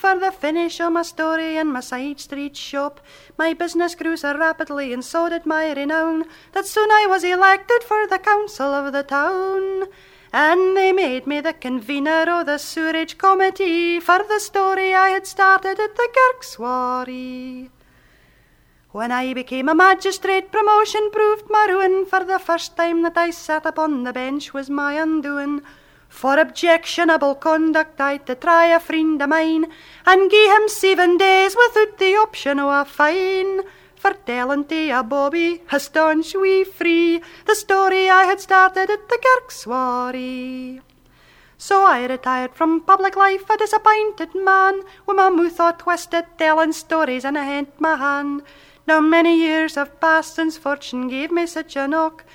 for the finish of my story in my side street shop. My business grew so rapidly and so did my renown that soon I was elected for the council of the town. And they made me the convener of the sewerage committee for the story I had started at the Kirkswarry. When I became a magistrate, promotion proved my ruin, for the first time that I sat upon the bench was my undoing. For objectionable conduct I'd to try a friend of mine, and gie him 7 days without the option of a fine, for telling to a bobby, a staunch wee free, the story I had started at the Kirkswarry. So I retired from public life, a disappointed man, with my mouth all twisted, telling stories and a hint my hand. Now many years have passed since fortune gave me such a knock,